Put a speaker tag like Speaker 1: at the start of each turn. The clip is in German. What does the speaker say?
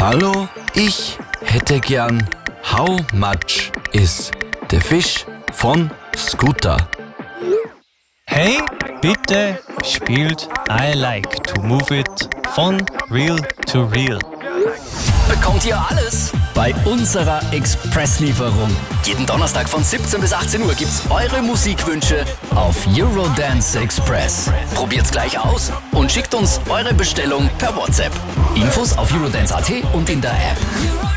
Speaker 1: Hallo, ich hätte gern How much is the fish von Scooter?
Speaker 2: Hey, bitte spielt I Like to Move It von Real to Real.
Speaker 3: Bekommt ihr alles bei unserer Expresslieferung. Jeden Donnerstag von 17 bis 18 Uhr gibt's eure Musikwünsche auf Eurodance Express. Probiert's gleich aus und schickt uns eure Bestellung per WhatsApp. Infos auf Eurodance.at und in der App.